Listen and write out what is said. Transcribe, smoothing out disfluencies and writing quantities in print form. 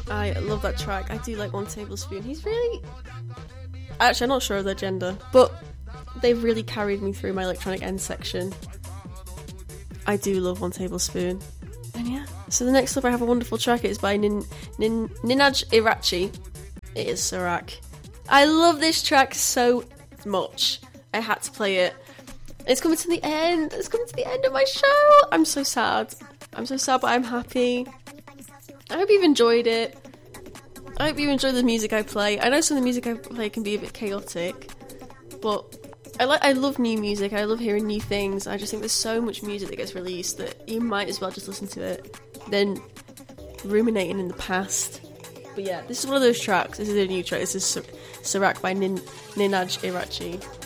I love that track. I do like One Tablespoon. He's really... Actually, I'm not sure of their gender, but they've really carried me through my electronic end section. I do love One Tablespoon. And yeah. So the next up, I have a wonderful track. It's by Ninaj Irachi. It is Serac. I love this track so much. I had to play it. It's coming to the end. It's coming to the end of my show. I'm so sad. I'm so sad, but I'm happy. I hope you've enjoyed it. I hope you enjoy the music I play. I know some of the music I play can be a bit chaotic, but I love new music. I love hearing new things. I just think there's so much music that gets released that you might as well just listen to it than ruminating in the past. But yeah, this is one of those tracks. This is a new track. This is Serac by Ninaj Irachi.